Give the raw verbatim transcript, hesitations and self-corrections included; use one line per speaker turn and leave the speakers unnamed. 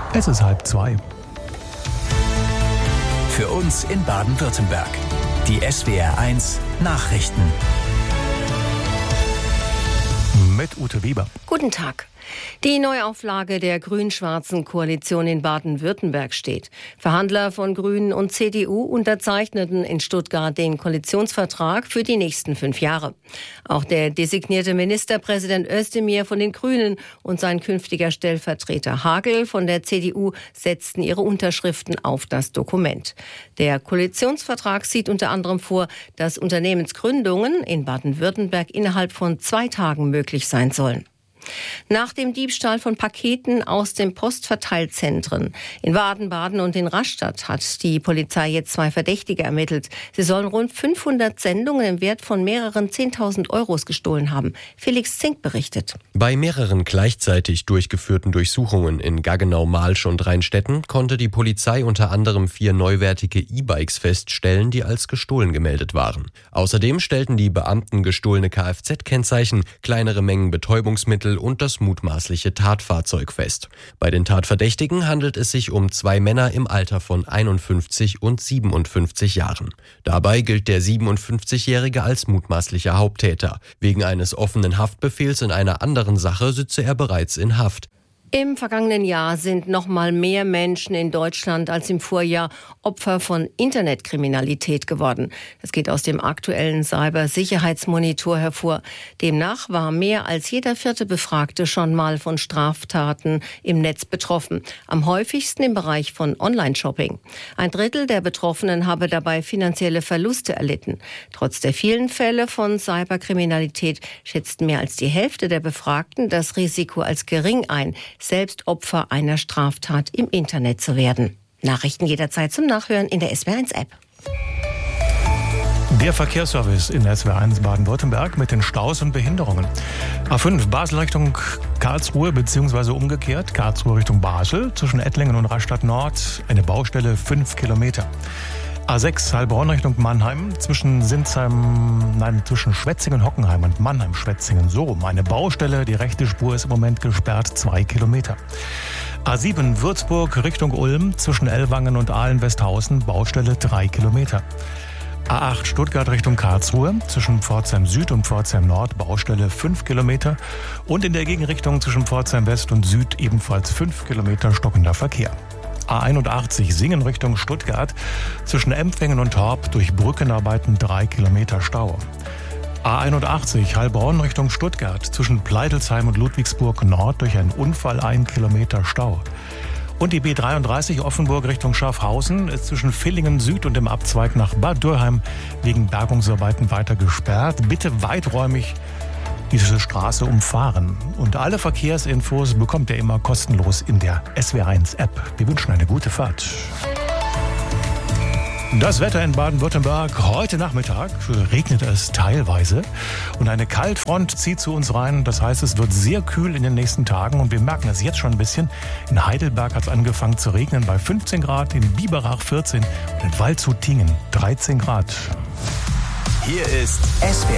Es ist halb zwei.
Für uns in Baden-Württemberg. Die S W R eins Nachrichten.
Mit Ute Weber.
Guten Tag. Die Neuauflage der grün-schwarzen Koalition in Baden-Württemberg steht. Verhandler von Grünen und C D U unterzeichneten in Stuttgart den Koalitionsvertrag für die nächsten fünf Jahre. Auch der designierte Ministerpräsident Özdemir von den Grünen und sein künftiger Stellvertreter Hagel von der C D U setzten ihre Unterschriften auf das Dokument. Der Koalitionsvertrag sieht unter anderem vor, dass Unternehmensgründungen in Baden-Württemberg innerhalb von zwei Tagen möglich sein sollen. Nach dem Diebstahl von Paketen aus den Postverteilzentren in Baden-Baden und in Rastatt hat die Polizei jetzt zwei Verdächtige ermittelt. Sie sollen rund fünfhundert Sendungen im Wert von mehreren zehntausend Euros gestohlen haben. Felix Zink berichtet.
Bei mehreren gleichzeitig durchgeführten Durchsuchungen in Gaggenau, Malsch und Rheinstetten konnte die Polizei unter anderem vier neuwertige E-Bikes feststellen, die als gestohlen gemeldet waren. Außerdem stellten die Beamten gestohlene Kfz-Kennzeichen, kleinere Mengen Betäubungsmittel und das mutmaßliche Tatfahrzeug fest. Bei den Tatverdächtigen handelt es sich um zwei Männer im Alter von einundfünfzig und siebenundfünfzig Jahren. Dabei gilt der siebenundfünfzigjährige als mutmaßlicher Haupttäter. Wegen eines offenen Haftbefehls in einer anderen Sache sitze er bereits in Haft.
Im vergangenen Jahr sind noch mal mehr Menschen in Deutschland als im Vorjahr Opfer von Internetkriminalität geworden. Das geht aus dem aktuellen Cybersicherheitsmonitor hervor. Demnach war mehr als jeder vierte Befragte schon mal von Straftaten im Netz betroffen. Am häufigsten im Bereich von Online-Shopping. Ein Drittel der Betroffenen habe dabei finanzielle Verluste erlitten. Trotz der vielen Fälle von Cyberkriminalität schätzt mehr als die Hälfte der Befragten das Risiko als gering ein, selbst Opfer einer Straftat im Internet zu werden. Nachrichten jederzeit zum Nachhören in der S W R eins App.
Der Verkehrsservice in S W R eins Baden-Württemberg mit den Staus und Behinderungen. A fünf Basel Richtung Karlsruhe bzw. umgekehrt, Karlsruhe Richtung Basel, zwischen Ettlingen und Rastatt Nord, eine Baustelle fünf Kilometer. A sechs Heilbronn Richtung Mannheim, zwischen Sinsheim, nein, zwischen Schwetzingen, Hockenheim und Mannheim, Schwetzingen, so rum. Eine Baustelle, die rechte Spur ist im Moment gesperrt, zwei Kilometer. A sieben Würzburg Richtung Ulm, zwischen Ellwangen und Ahlen-Westhausen, Baustelle drei Kilometer. A acht Stuttgart Richtung Karlsruhe, zwischen Pforzheim Süd und Pforzheim Nord, Baustelle fünf Kilometer. Und in der Gegenrichtung zwischen Pforzheim West und Süd ebenfalls fünf Kilometer stockender Verkehr. A einundachtzig Singen Richtung Stuttgart, zwischen Empfingen und Torp durch Brückenarbeiten drei Kilometer Stau. A einundachtzig Heilbronn Richtung Stuttgart, zwischen Pleidelsheim und Ludwigsburg Nord durch einen Unfall ein Kilometer Stau. Und die B dreiunddreißig Offenburg Richtung Schaffhausen ist zwischen Villingen Süd und dem Abzweig nach Bad Dürheim wegen Bergungsarbeiten weiter gesperrt. Bitte weiträumig diese Straße umfahren. Und alle Verkehrsinfos bekommt ihr immer kostenlos in der S W R eins App. Wir wünschen eine gute Fahrt. Das Wetter in Baden-Württemberg. Heute Nachmittag regnet es teilweise und eine Kaltfront zieht zu uns rein. Das heißt, es wird sehr kühl in den nächsten Tagen und wir merken es jetzt schon ein bisschen. In Heidelberg hat es angefangen zu regnen bei fünfzehn Grad, in Biberach vierzehn und in Waldshut-Tiengen dreizehn Grad.
Hier ist S W